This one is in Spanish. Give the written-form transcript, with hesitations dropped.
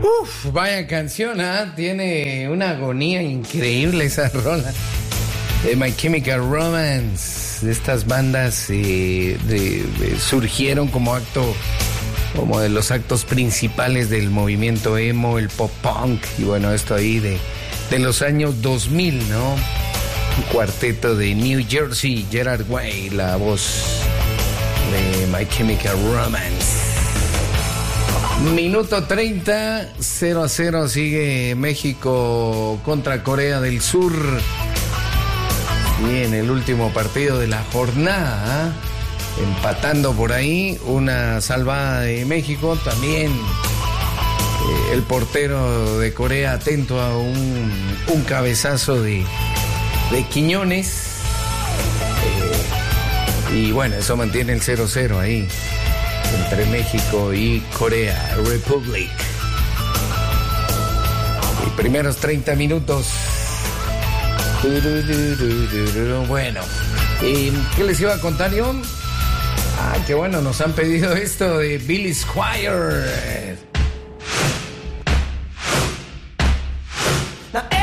Uf, vaya canción, ¿ah? Tiene una agonía increíble esa rola de My Chemical Romance, de estas bandas surgieron como de los actos principales del movimiento emo, el pop punk, y bueno, esto ahí de los años 2000, ¿no? Un cuarteto de New Jersey, Gerard Way, la voz de My Chemical Romance. Minuto 30, 0-0 sigue México contra Corea del Sur. Y en el último partido de la jornada, empatando por ahí, una salvada de México. También el portero de Corea atento a un cabezazo de Quiñones. Y bueno, eso mantiene el 0-0 ahí entre México y Corea Republic. Y primeros 30 minutos. Bueno, ¿qué les iba a contar yo? Qué bueno, nos han pedido esto de Billy Squier.